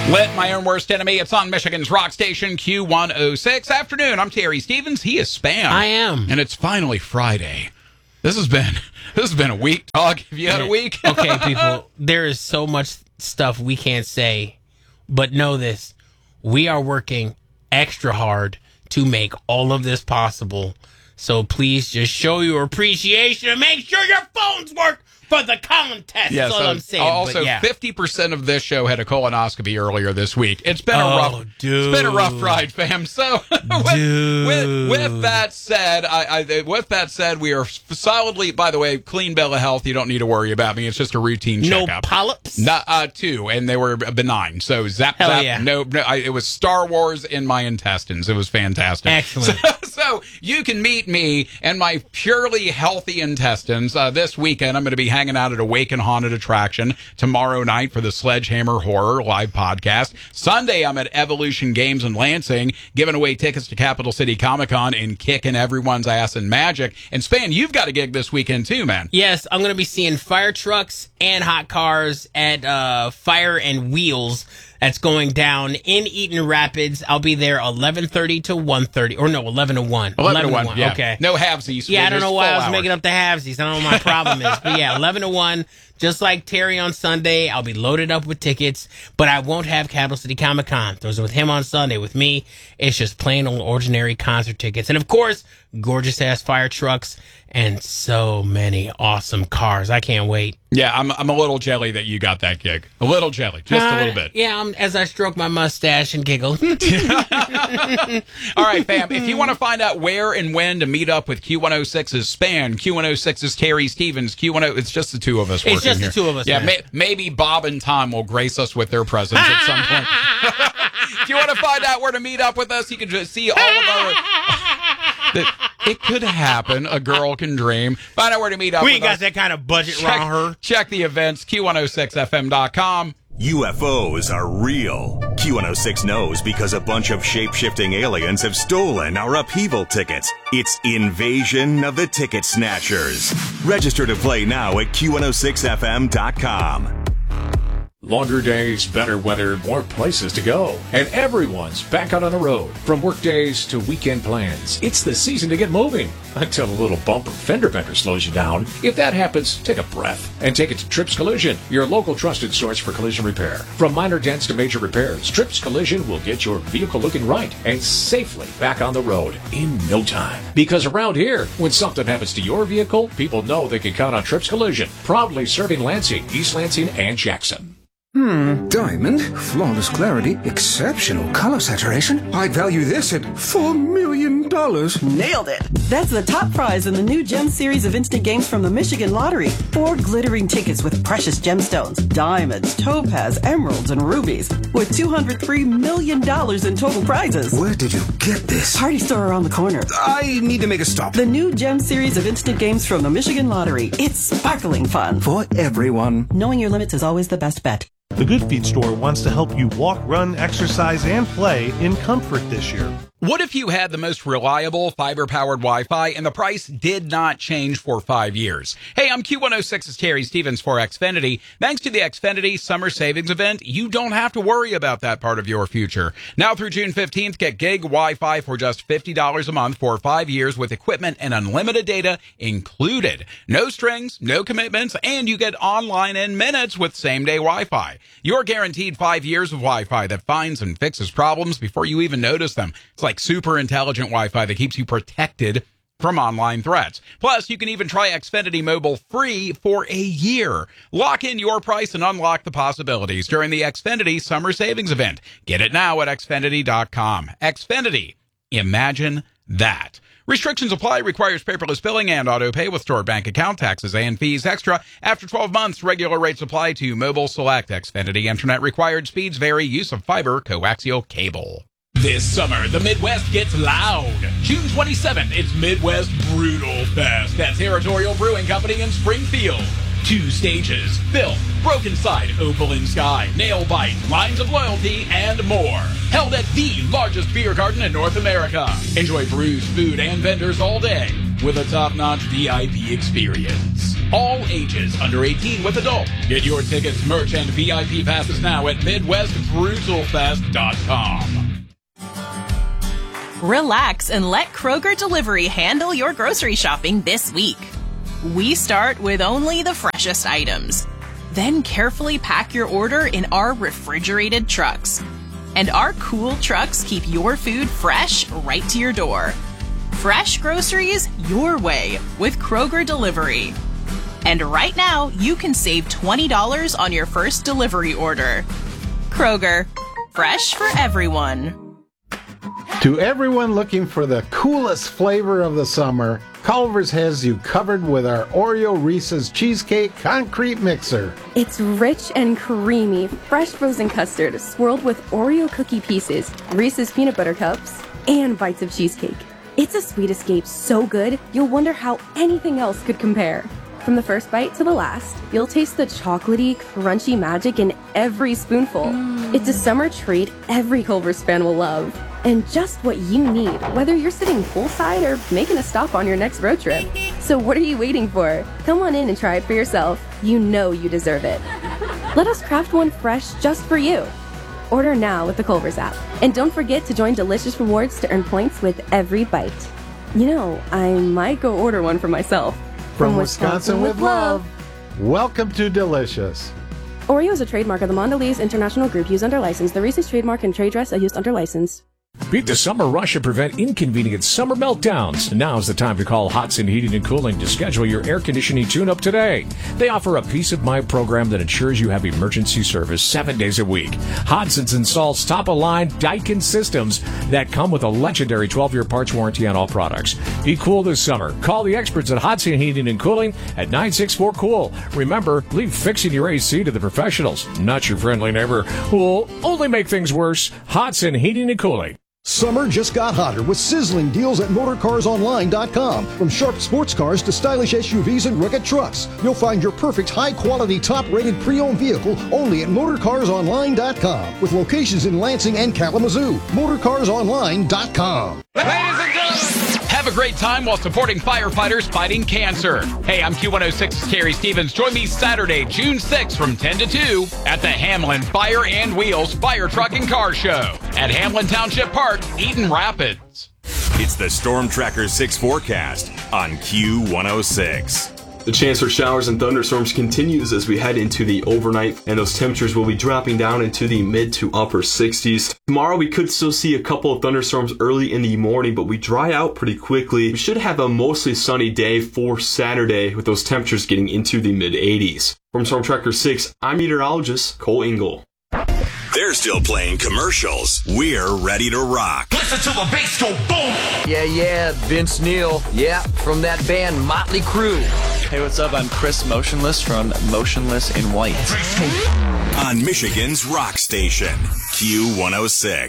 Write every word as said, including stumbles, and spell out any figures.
Lit, my own worst enemy. It's on Michigan's rock station, Q one oh six. Afternoon, I'm Terry Stevens. He is Spam. I am. And it's finally Friday. This has been this has been a week, dog. Have you had a week? Okay, people, there is so much stuff we can't say, but know this. We are working extra hard to make all of this possible. So please just show your appreciation and make sure your phones work for the contest. Yes, That's all uh, I'm saying. Also, but yeah. fifty percent of this show had a colonoscopy earlier this week. It's been a Oh, rough, dude. it's been a rough ride, fam. So, with, with, with that said, I, I, with that said, we are solidly. By the way, clean bill of health. You don't need to worry about me. It's just a routine No checkup. polyps? Not uh, two, and they were benign. So zap Hell zap. yeah. No, no I, it was Star Wars in my intestines. It was fantastic. Excellent. So, so you can meet me and my purely healthy intestines uh, this weekend. I'm going to be hanging out at Awaken Haunted Attraction tomorrow night for the Sledgehammer Horror live podcast. Sunday, I'm at Evolution Games in Lansing, giving away tickets to Capital City Comic Con and kicking everyone's ass in magic. And Span, you've got a gig this weekend too, man. Yes, I'm going to be seeing fire trucks and hot cars at uh, Fire and Wheels. That's going down in Eaton Rapids. I'll be there eleven thirty to one thirty. Or no, eleven to one. eleven to one, yeah. Okay. No halvesies. Yeah, I don't Just know why I was full making hour. up the halvesies. I don't know what my problem is. But yeah, eleven to one. Just like Terry on Sunday, I'll be loaded up with tickets, but I won't have Capital City Comic Con. Those are with him on Sunday. With me, it's just plain old ordinary concert tickets. And of course, gorgeous ass fire trucks and so many awesome cars. I can't wait. Yeah, I'm I'm a little jelly that you got that gig. A little jelly, just a little bit. Uh, yeah, um, as I stroke my mustache and giggle. All right, fam. If you want to find out where and when to meet up with Q one oh six's Span, Q one oh six's Terry Stevens, Q ten, it's just the two of us working It's just here. the two of us, Yeah, man. may, maybe Bob and Tom will grace us with their presence at some point. If you want to find out where to meet up with us, you can just see all of our... the, it could happen. A girl can dream. Find out where to meet up We with ain't got us. that kind of budget Check, around her. check the events, Q one oh six F M dot com. U F Os are real. Q one oh six knows because a bunch of shape-shifting aliens have stolen our upheaval tickets. It's Invasion of the Ticket Snatchers. Register to play now at Q one oh six F M dot com. Longer days, better weather, more places to go. And everyone's back out on the road. From work days to weekend plans. It's the season to get moving. Until a little bumper fender bender slows you down. If that happens, take a breath and take it to Trips Collision, your local trusted source for collision repair. From minor dents to major repairs, Trips Collision will get your vehicle looking right and safely back on the road in no time. Because around here, when something happens to your vehicle, people know they can count on Trips Collision, proudly serving Lansing, East Lansing, and Jackson. Hmm, diamond, flawless clarity, exceptional color saturation. I'd value this at four million dollars. Nailed it! That's the top prize in the new Gem series of instant games from the Michigan Lottery. Four glittering tickets with precious gemstones, diamonds, topaz, emeralds, and rubies, with two hundred three million dollars in total prizes. Where did you get this? Party store around the corner. I need to make a stop. The new Gem series of instant games from the Michigan Lottery. It's sparkling fun. For everyone. Knowing your limits is always the best bet. The Good Feet store wants to help you walk, run, exercise, and play in comfort this year. What if you had the most reliable fiber-powered Wi-Fi and the price did not change for five years? Hey, I'm Q one oh six's Terry Stevens for Xfinity. Thanks to the Xfinity Summer Savings Event, you don't have to worry about that part of your future. Now through June fifteenth, get gig Wi-Fi for just fifty dollars a month for five years with equipment and unlimited data included. No strings, no commitments, and you get online in minutes with same-day Wi-Fi. You're guaranteed five years of Wi-Fi that finds and fixes problems before you even notice them. It's like super intelligent Wi-Fi that keeps you protected from online threats. Plus, you can even try Xfinity Mobile free for a year. Lock in your price and unlock the possibilities during the Xfinity Summer Savings Event. Get it now at Xfinity dot com. Xfinity. Imagine that. Restrictions apply. Requires paperless billing and auto pay with stored bank account, taxes, and fees extra. After twelve months, regular rates apply to Mobile Select. Xfinity Internet required speeds vary. Use of fiber coaxial cable. This summer, the Midwest gets loud. June twenty-seventh, it's Midwest Brutal Fest at Territorial Brewing Company in Springfield. Two stages, Filth, Broken Side, Opal in Sky, Nail Bite, Lines of Loyalty, and more. Held at the largest beer garden in North America. Enjoy brews, food, and vendors all day with a top-notch V I P experience. All ages under eighteen with adult. Get your tickets, merch, and V I P passes now at Midwest Brutal Fest dot com. Relax and let Kroger Delivery handle your grocery shopping this week. We start with only the freshest items. Then carefully pack your order in our refrigerated trucks. And our cool trucks keep your food fresh right to your door. Fresh groceries your way with Kroger Delivery. And right now, you can save twenty dollars on your first delivery order. Kroger, fresh for everyone. To everyone looking for the coolest flavor of the summer, Culver's has you covered with our Oreo Reese's Cheesecake Concrete Mixer. It's rich and creamy, fresh frozen custard swirled with Oreo cookie pieces, Reese's peanut butter cups, and bites of cheesecake. It's a sweet escape so good, you'll wonder how anything else could compare. From the first bite to the last, you'll taste the chocolatey, crunchy magic in every spoonful. Mm. It's a summer treat every Culver's fan will love. And just what you need, whether you're sitting poolside or making a stop on your next road trip. So what are you waiting for? Come on in and try it for yourself. You know you deserve it. Let us craft one fresh just for you. Order now with the Culver's app. And don't forget to join Delicious Rewards to earn points with every bite. You know, I might go order one for myself. From, From Wisconsin, Wisconsin with love. Welcome to Delicious. Oreo is a trademark of the Mondelez International Group used under license. The Reese's trademark and trade dress are used under license. Beat the summer rush and prevent inconvenient summer meltdowns. Now's the time to call Hodson Heating and Cooling to schedule your air conditioning tune-up today. They offer a peace of mind program that ensures you have emergency service seven days a week. Hodson's installs top-of-line Daikin systems that come with a legendary twelve-year parts warranty on all products. Be cool this summer. Call the experts at Hodson Heating and Cooling at nine six four cool. Remember, leave fixing your A C to the professionals, not your friendly neighbor who will only make things worse. Hodson Heating and Cooling. Summer just got hotter with sizzling deals at motor cars online dot com. From sharp sports cars to stylish S U Vs and rugged trucks, you'll find your perfect high-quality, top-rated pre-owned vehicle only at motor cars online dot com. With locations in Lansing and Kalamazoo. motor cars online dot com. Ladies and gentlemen, have a great time while supporting firefighters fighting cancer. Hey, I'm Q one oh six's Terry Stevens. Join me Saturday, June sixth from ten to two at the Hamlin Fire and Wheels Fire Truck and Car Show at Hamlin Township Park, Eaton Rapids. It's the Storm Tracker six forecast on Q one oh six. The chance for showers and thunderstorms continues as we head into the overnight, and those temperatures will be dropping down into the mid to upper sixties. Tomorrow we could still see a couple of thunderstorms early in the morning, but we dry out pretty quickly. We should have a mostly sunny day for Saturday with those temperatures getting into the mid eighties. From Storm Tracker six, I'm meteorologist Cole Engel. They're still playing commercials. We're ready to rock. Listen to the bass go boom. Yeah, yeah, Vince Neil. Yeah, from that band Motley Crue. Hey, what's up? I'm Chris Motionless from Motionless in White. On Michigan's rock station, Q one oh six.